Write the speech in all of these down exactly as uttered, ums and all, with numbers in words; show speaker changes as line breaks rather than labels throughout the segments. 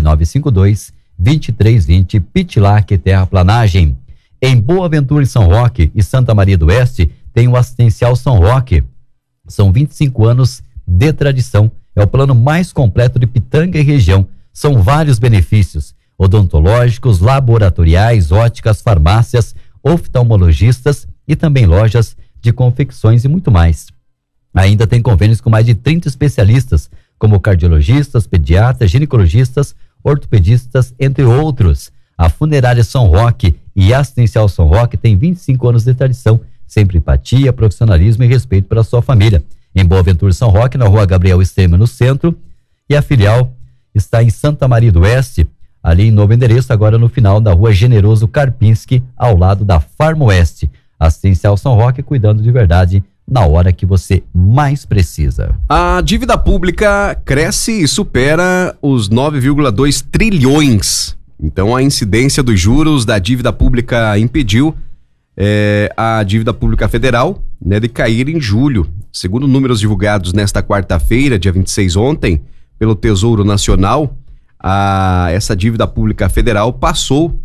nove cinco dois, dois três dois zero, Pitlac Terraplanagem. Em Boa Ventura e São Roque e Santa Maria do Oeste, tem o Assistencial São Roque. São vinte e cinco anos de tradição. É o plano mais completo de Pitanga e região. São vários benefícios odontológicos, laboratoriais, óticas, farmácias, oftalmologistas e também lojas de confecções e muito mais. Ainda tem convênios com mais de trinta especialistas, como cardiologistas, pediatras, ginecologistas, ortopedistas, entre outros. A Funerária São Roque e Assistencial São Roque tem vinte e cinco anos de tradição, sempre empatia, profissionalismo e respeito pela sua família. Em Boa Ventura São Roque, na rua Gabriel Extrema, no centro, e a filial está em Santa Maria do Oeste, ali em novo endereço, agora no final da rua Generoso Karpinski, ao lado da Farm Oeste. Assistencial São Roque, cuidando de verdade na hora que você mais precisa.
A dívida pública cresce e supera os nove vírgula dois trilhões. Então a incidência dos juros da dívida pública impediu é, a dívida pública federal, né, de cair em julho. Segundo números divulgados nesta quarta-feira, dia vinte e seis, ontem, pelo Tesouro Nacional, a, essa dívida pública federal passou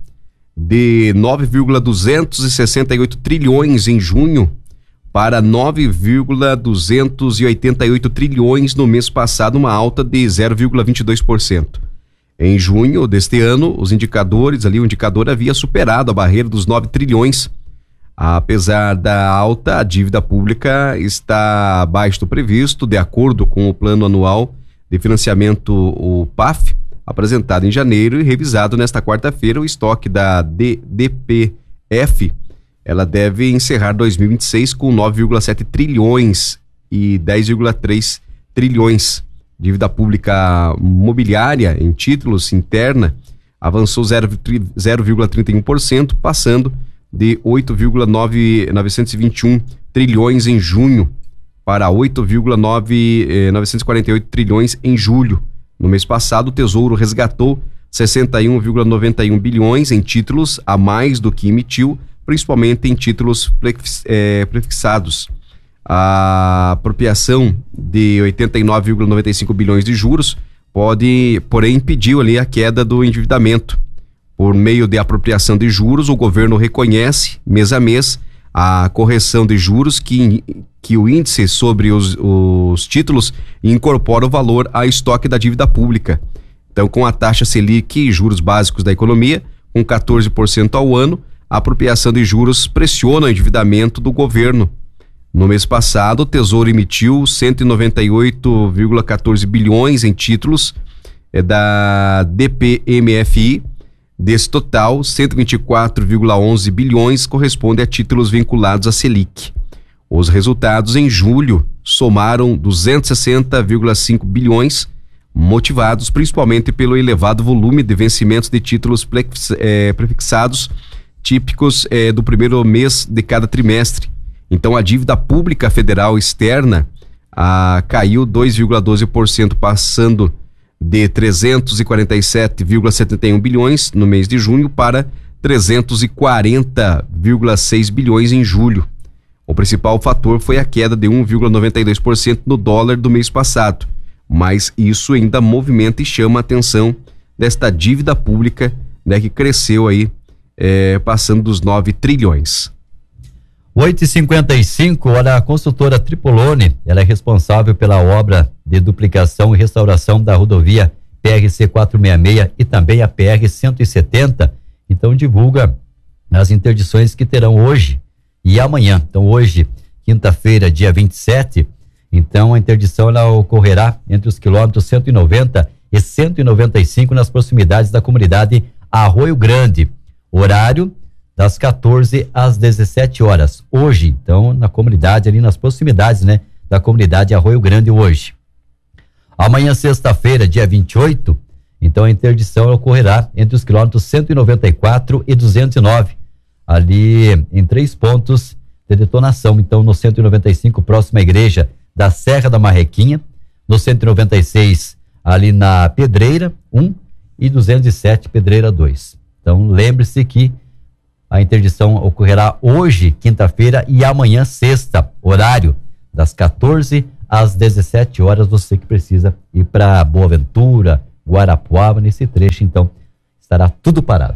de nove vírgula duzentos e sessenta e oito trilhões em junho para nove vírgula duzentos e oitenta e oito trilhões no mês passado, uma alta de zero vírgula vinte e dois por cento. Em junho deste ano, os indicadores ali, o indicador havia superado a barreira dos nove trilhões. Apesar da alta, a dívida pública está abaixo do previsto, de acordo com o Plano Anual de Financiamento, o P A F, apresentado em janeiro e revisado nesta quarta-feira. O estoque da D P F, ela deve encerrar dois mil e vinte e seis com nove vírgula sete trilhões e dez vírgula três trilhões. Dívida pública mobiliária em títulos interna avançou zero vírgula trinta e um por cento, passando de oito vírgula novecentos e vinte e um trilhões em junho para oito vírgula novecentos e quarenta e oito trilhões em julho. No mês passado, o Tesouro resgatou sessenta e um vírgula noventa e um bilhões em títulos a mais do que emitiu, principalmente em títulos prefixados. A apropriação de oitenta e nove vírgula noventa e cinco bilhões de juros pode, porém, impediu ali a queda do endividamento. Por meio de apropriação de juros, o governo reconhece, mês a mês, a correção de juros que, que o índice sobre os, os títulos incorpora o valor a estoque da dívida pública. Então, com a taxa Selic e juros básicos da economia, com quatorze por cento ao ano, a apropriação de juros pressiona o endividamento do governo. No mês passado, o Tesouro emitiu cento e noventa e oito vírgula quatorze bilhões em títulos é, da D P M F I. Desse total, cento e vinte e quatro vírgula onze bilhões corresponde a títulos vinculados à Selic. Os resultados em julho somaram duzentos e sessenta vírgula cinco bilhões, motivados principalmente pelo elevado volume de vencimentos de títulos prefixados típicos eh, do primeiro mês de cada trimestre. Então, a dívida pública federal externa ah, caiu dois vírgula doze por cento, passando de trezentos e quarenta e sete vírgula setenta e um bilhões no mês de junho para trezentos e quarenta vírgula seis bilhões em julho. O principal fator foi a queda de um vírgula noventa e dois por cento no dólar do mês passado, mas isso ainda movimenta e chama a atenção desta dívida pública, né, que cresceu aí, eh, passando dos nove trilhões.
oito e cinquenta e cinco, olha, a construtora Tripolone, ela é responsável pela obra de duplicação e restauração da rodovia P R C quatrocentos e sessenta e seis e também a P R cento e setenta, então divulga as interdições que terão hoje e amanhã. Então hoje, quinta-feira, dia vinte e sete, então a interdição ela ocorrerá entre os quilômetros cento e noventa e cento e noventa e cinco nas proximidades da comunidade Arroio Grande, horário das quatorze às dezessete horas. Hoje, então, na comunidade, ali nas proximidades, né, da comunidade Arroio Grande hoje. Amanhã, sexta-feira, dia vinte e oito, então a interdição ocorrerá entre os quilômetros cento e noventa e quatro e duzentos e nove, ali em três pontos de detonação. Então, no cento e noventa e cinco, próximo à igreja da Serra da Marrequinha, no cento e noventa e seis, ali na Pedreira um e duzentos e sete, Pedreira dois. Então, lembre-se que a interdição ocorrerá hoje, quinta-feira, e amanhã, sexta, horário das quatorze às dezessete horas. Você que precisa ir para Boa Ventura, Guarapuava, nesse trecho, então, estará tudo parado.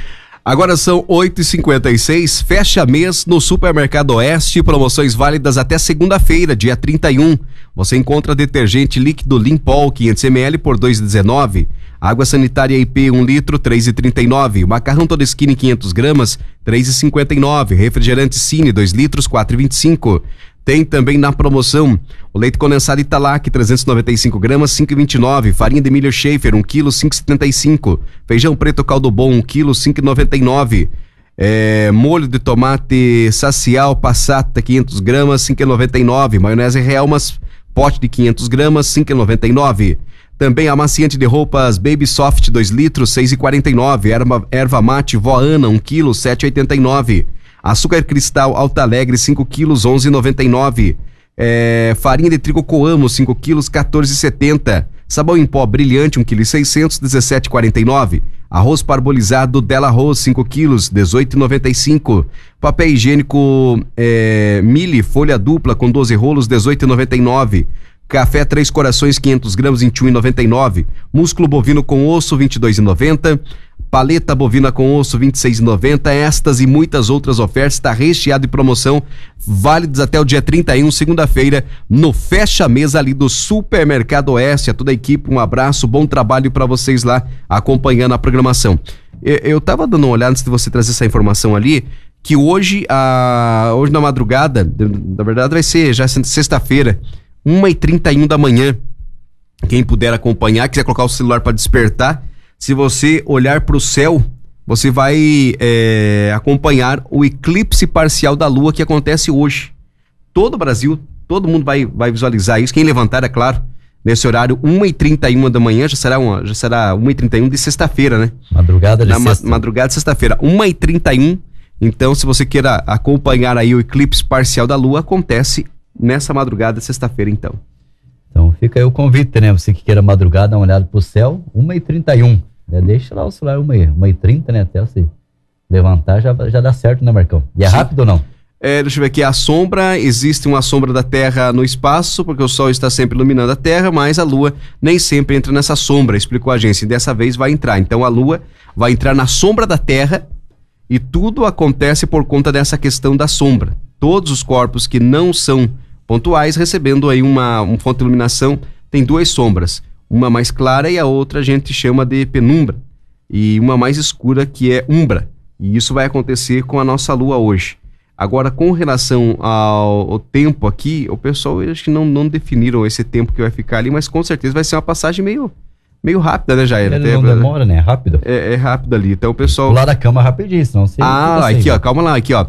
Agora são oito e cinquenta e seis, fecha mês no Supermercado Oeste, promoções válidas até segunda-feira, dia trinta e um. Você encontra detergente líquido Limpol quinhentos mililitros por dois reais e dezenove centavos. Água sanitária I P um litro, três reais e trinta e nove centavos. Macarrão Todeskine quinhentas gramas, três reais e cinquenta e nove centavos. Refrigerante Cine dois litros, quatro reais e vinte e cinco centavos. Tem também na promoção o leite condensado Italac, trezentas e noventa e cinco gramas, cinco reais e vinte e nove centavos. Farinha de milho Schaefer, um quilo, cinco reais e setenta e cinco centavos. Feijão preto caldo bom, um quilo, cinco reais e noventa e nove centavos. É, molho de tomate Sacial Passata, quinhentas gramas, cinco reais e noventa e nove centavos. Maionese Real, mas pote de quinhentas gramas, cinco reais e noventa e nove centavos. Também amaciante de roupas Baby Soft, dois litros, seis reais e quarenta e nove centavos. Erva, erva mate Vó Ana, um quilo, sete reais e oitenta e nove centavos. Açúcar cristal Alta Alegre, cinco quilos, onze reais e noventa e nove centavos. É, farinha de trigo Coamo, cinco quilos, quatorze reais e setenta centavos. Sabão em pó Brilhante, um quilo e seiscentos, dezessete reais e quarenta e nove centavos. Arroz parbolizado Della Arroz, cinco quilos, dezoito reais e noventa e cinco centavos. Papel higiênico é, Mili, folha dupla com doze rolos, dezoito reais e noventa e nove centavos. Café Três Corações, quinhentas gramas, vinte e um reais e noventa e nove centavos. Músculo bovino com osso, vinte e dois reais e noventa centavos. Paleta bovina com osso, vinte e seis reais e noventa centavos. Estas e muitas outras ofertas, está recheado de promoção, válidas até o dia trinta e um, segunda-feira, no Fecha Mesa ali do Supermercado Oeste. A toda a equipe, um abraço, bom trabalho para vocês lá, acompanhando a programação. Eu, eu tava dando uma olhada antes de você trazer essa informação ali, que hoje, a, hoje na madrugada, na verdade vai ser já sexta-feira, uma e trinta e um da manhã, quem puder acompanhar, quiser colocar o celular para despertar, se você olhar para o céu, você vai é, acompanhar o eclipse parcial da Lua que acontece hoje. Todo o Brasil, todo mundo vai, vai visualizar isso, quem levantar, é claro, nesse horário, uma e trinta e um da manhã, já será, uma, já será uma e trinta e um de sexta-feira, né?
Madrugada de
Na
sexta.
Ma- madrugada de sexta-feira, uma e trinta e um. Então, se você queira acompanhar aí o eclipse parcial da Lua, acontece nessa madrugada de sexta-feira, então.
Então fica aí o convite, né? Você que queira madrugada, dar uma olhada pro céu, uma e trinta e um. Né? Deixa lá o celular uma e trinta, né? Até você levantar já, já dá certo, né, Marcão? E é Sim. rápido ou não?
É, deixa eu ver aqui, a sombra, existe uma sombra da Terra no espaço, porque o Sol está sempre iluminando a Terra, mas a Lua nem sempre entra nessa sombra, explicou a agência, e dessa vez vai entrar. Então a Lua vai entrar na sombra da Terra e tudo acontece por conta dessa questão da sombra. Todos os corpos que não são pontuais, recebendo aí uma, uma fonte de iluminação, tem duas sombras, uma mais clara e a outra a gente chama de penumbra, e uma mais escura que é umbra, e isso vai acontecer com a nossa Lua hoje. Agora, com relação ao, ao tempo aqui, o pessoal, eu acho que não, não definiram esse tempo que vai ficar ali, mas com certeza vai ser uma passagem meio, meio rápida, né, Jair?
Ele não Até, demora, né? É rápido.
É, é rápido ali, então o pessoal...
Pular da cama rapidinho, senão você...
Ah, aqui, ó, calma lá, aqui, ó.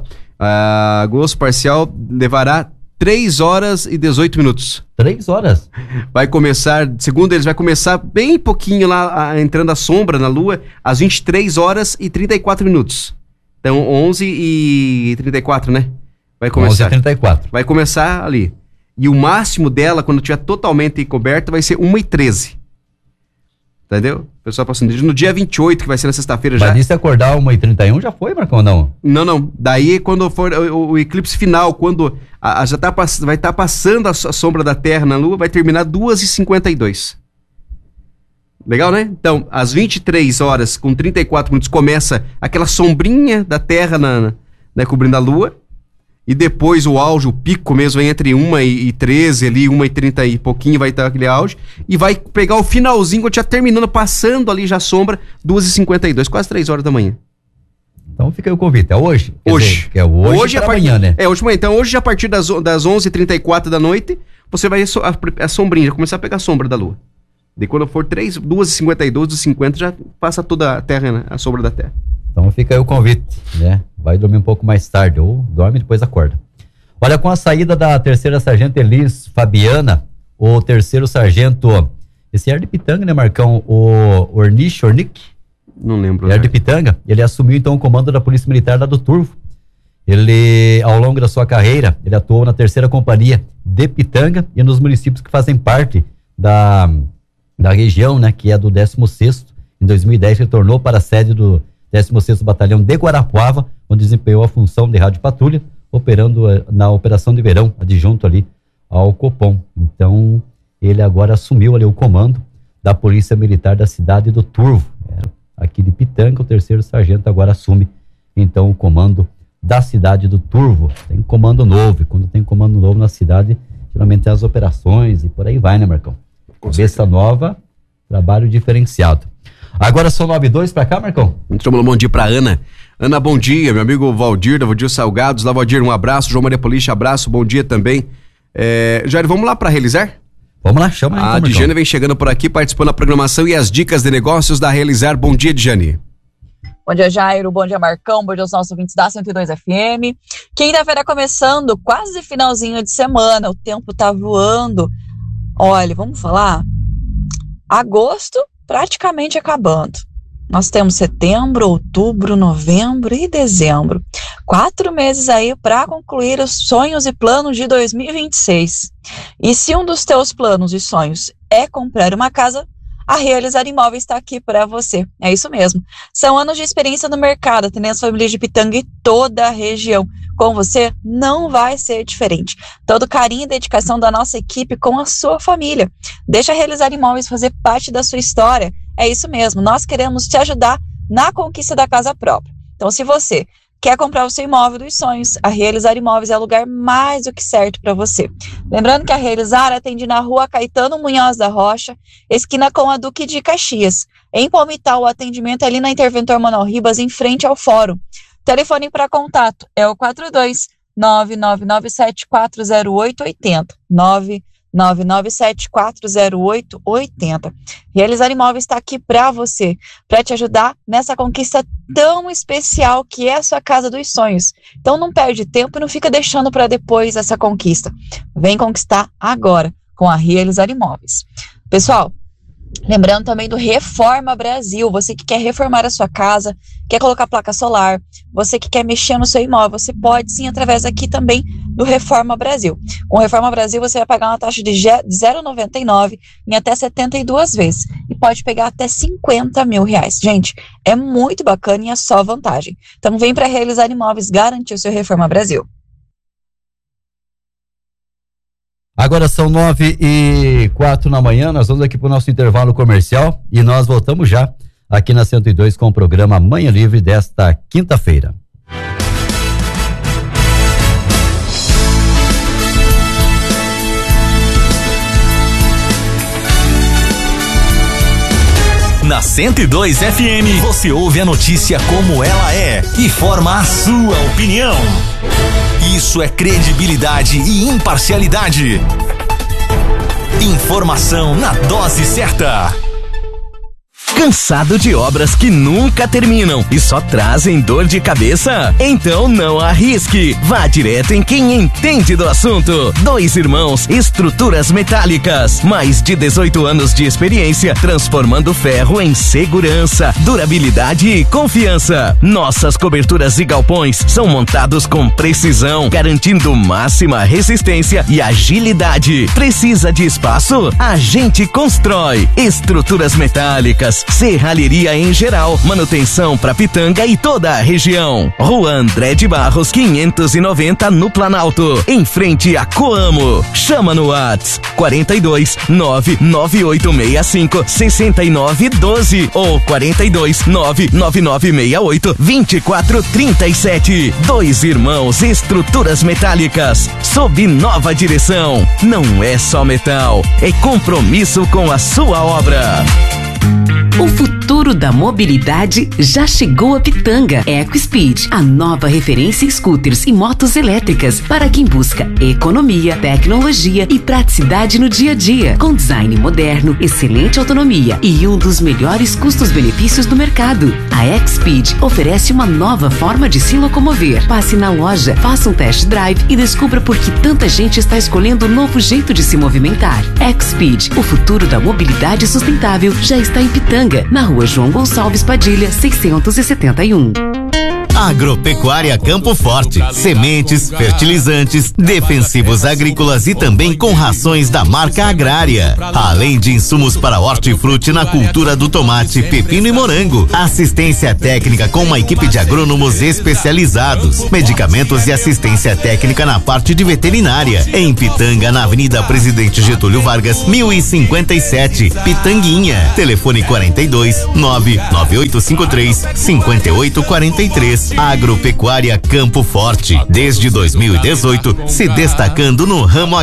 Uh, gosto parcial levará três horas e dezoito minutos.
três horas?
Vai começar, segundo eles, vai começar bem pouquinho lá, a, entrando a sombra na Lua, às vinte e três horas e trinta e quatro minutos. Então, onze e trinta e quatro, né? Vai começar.
onze e trinta e quatro.
Vai começar ali. E o máximo dela, quando estiver totalmente coberta, vai ser uma e treze. Entendeu? O pessoal passando no dia vinte e oito, que vai ser na sexta-feira já.
Mas se acordar uma e trinta e um já foi, Marcão, não?
Não, não. Daí quando for o, o eclipse final, quando a, a já tá, vai estar tá passando a, a sombra da Terra na Lua, vai terminar duas e cinquenta e dois. Legal, né? Então, às vinte e três horas com trinta e quatro minutos começa aquela sombrinha da Terra na, né, cobrindo a Lua. E depois o auge, o pico mesmo, vem entre uma e treze ali, uma e trinta e pouquinho vai estar aquele auge. E vai pegar o finalzinho, quando já terminando, passando ali já a sombra, duas e cinquenta e dois, quase três horas da manhã.
Então fica aí o convite, é hoje? Quer
hoje.
Dizer, que é hoje,
hoje
para
a
amanhã, né?
É, hoje de manhã. Então hoje, a partir das, das onze e trinta e quatro da noite, você vai a, a sombrinha, começar a pegar a sombra da Lua. De quando for três, duas e cinquenta e dois, duas e cinquenta, já passa toda a Terra, né? A sombra da Terra.
Então fica aí o convite, né? Vai dormir um pouco mais tarde, ou dorme e depois acorda. Olha, com a saída da terceira sargento Elis Fabiana, o terceiro sargento, esse era de Pitanga, né, Marcão? O Ornich, Ornick?
Não lembro.
Era de Pitanga. Ele assumiu então o comando da Polícia Militar lá do Turvo. Ele, ao longo da sua carreira, ele atuou na terceira companhia de Pitanga e nos municípios que fazem parte da, da região, né, que é do décimo sexto. Em dois mil e dez, retornou para a sede do décimo sexto Batalhão de Guarapuava, onde desempenhou a função de rádio patrulha, operando na operação de verão, adjunto ali ao Copom. Então, ele agora assumiu ali o comando da Polícia Militar da cidade do Turvo. Era aqui de Pitanga, o terceiro sargento agora assume então o comando da cidade do Turvo. Tem comando novo, e quando tem comando novo na cidade, geralmente tem as operações e por aí vai, né, Marcão? Cabeça nova, trabalho diferenciado. Agora são nove e dois pra cá, Marcão?
Vamos mandar um bom dia pra Ana. Ana, bom dia, meu amigo Valdir, da Valdir Salgados. Lá, Valdir, um abraço. João Maria Poliche, abraço, bom dia também. É, Jair, vamos lá pra Realizar?
Vamos lá, chama aí.
A
então,
Dijane vem chegando por aqui, participando da programação e as dicas de negócios da Realizar. Bom dia, Dijane.
Bom dia, Jairo. Bom dia, Marcão. Bom dia aos nossos ouvintes da cento e dois F M. Quinta-feira começando, quase finalzinho de semana. O tempo tá voando. Olha, vamos falar? Agosto praticamente acabando. Nós temos setembro, outubro, novembro e dezembro. Quatro meses aí para concluir os sonhos e planos de dois mil e vinte e seis. E se um dos teus planos e sonhos é comprar uma casa, a Realizar Imóveis está aqui para você. É isso mesmo. São anos de experiência no mercado, atendendo as famílias de Pitanga e toda a região. Com você, não vai ser diferente. Todo carinho e dedicação da nossa equipe com a sua família. Deixa a Realizar Imóveis fazer parte da sua história. É isso mesmo. Nós queremos te ajudar na conquista da casa própria. Então, se você quer comprar o seu imóvel dos sonhos, a Realizar Imóveis é o lugar mais do que certo para você. Lembrando que a Realizar atende na rua Caetano Munhoz da Rocha, esquina com a Duque de Caxias. Em Palmital, o atendimento é ali na Interventor Manuel Ribas, em frente ao fórum. Telefone para contato é o quatro dois nove nove nove sete quatro zero oito oito zero, nove nove nove sete quatro zero oito oito zero. Realizar Imóveis está aqui para você, para te ajudar nessa conquista tão especial que é a sua casa dos sonhos. Então não perde tempo e não fica deixando para depois essa conquista. Vem conquistar agora com a Realizar Imóveis. Pessoal, lembrando também do Reforma Brasil, você que quer reformar a sua casa, quer colocar placa solar, você que quer mexer no seu imóvel, você pode sim através aqui também do Reforma Brasil. Com o Reforma Brasil você vai pagar uma taxa de zero vírgula noventa e nove em até setenta e duas vezes e pode pegar até cinquenta mil reais. Gente, é muito bacana e é só vantagem. Então vem para Realizar Imóveis, garantir o seu Reforma Brasil.
Agora são nove e quatro na manhã, nós vamos aqui para o nosso intervalo comercial e nós voltamos já aqui na cento e dois com o programa Manhã Livre desta quinta-feira.
Na cento e dois F M, você ouve a notícia como ela é e forma a sua opinião. Isso é credibilidade e imparcialidade. Informação na dose certa. Cansado de obras que nunca terminam e só trazem dor de cabeça? Então não arrisque. Vá direto em quem entende do assunto. Dois Irmãos Estruturas Metálicas. Mais de dezoito anos de experiência transformando ferro em segurança, durabilidade e confiança. Nossas coberturas e galpões são montados com precisão, garantindo máxima resistência e agilidade. Precisa de espaço? A gente constrói. Estruturas Metálicas, serralheria em geral, manutenção para Pitanga e toda a região. Rua André de Barros quinhentos e noventa no Planalto, em frente a Coamo. Chama no WhatsApp quarenta e dois nove nove oito seis cinco seis nove um dois ou quarenta e dois nove nove nove seis oito vinte e quatro trinta e sete. Dois Irmãos Estruturas Metálicas, sob nova direção. Não é só metal, é compromisso com a sua obra.
O futuro da mobilidade já chegou a Pitanga. EcoSpeed, a nova referência em scooters e motos elétricas para quem busca economia, tecnologia e praticidade no dia a dia. Com design moderno, excelente autonomia e um dos melhores custos-benefícios do mercado. A EcoSpeed oferece uma nova forma de se locomover. Passe na loja, faça um test drive e descubra por que tanta gente está escolhendo um novo jeito de se movimentar. EcoSpeed, o futuro da mobilidade sustentável, já está em Pitanga, na rua João Gonçalves Padilha, seiscentos e setenta e um.
Agropecuária Campo Forte, sementes, fertilizantes, defensivos agrícolas e também com rações da marca Agrária. Além de insumos para hortifruti na cultura do tomate, pepino e morango. Assistência técnica com uma equipe de agrônomos especializados. Medicamentos e assistência técnica na parte de veterinária. Em Pitanga, na Avenida Presidente Getúlio Vargas, mil e cinquenta e sete, Pitanguinha. Telefone quarenta e dois, nove nove oito cinco três, cinco oito quatro três. Agropecuária Campo Forte. Desde dois mil e dezoito, se destacando no ramo